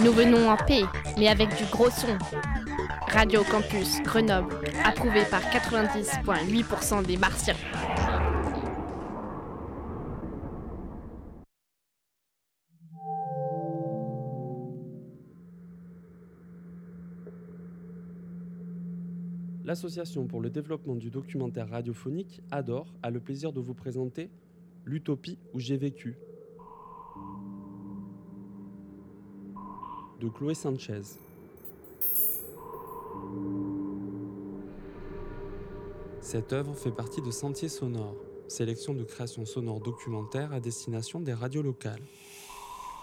Nous venons en paix, mais avec du gros son. Radio Campus Grenoble, approuvé par 90,8% des Martiens. L'Association pour le développement du documentaire radiophonique, ADOR, a le plaisir de vous présenter L'Utopie où j'ai vécu, de Chloé Sanchez. Cette œuvre fait partie de Sentiers sonores, sélection de créations sonores documentaires à destination des radios locales.